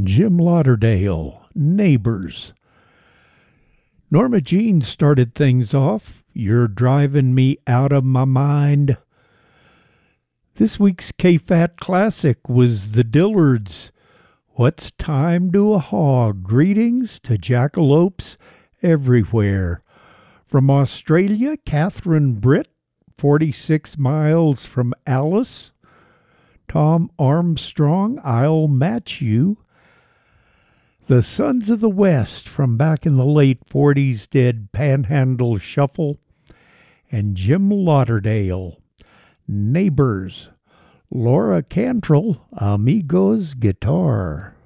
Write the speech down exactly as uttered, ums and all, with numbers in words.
Jim Lauderdale, Neighbors. Norma Jean started things off. You're driving me out of my mind. This week's K F A T classic was The Dillards. What's Time to a Hog? Greetings to jackalopes everywhere. From Australia, Catherine Britt, forty-six miles from Alice. Tom Armstrong, I'll Match You. The Sons of the West from back in the late forties did Panhandle Shuffle. And Jim Lauderdale, Neighbors. Laura Cantrell, Amigos Guitar.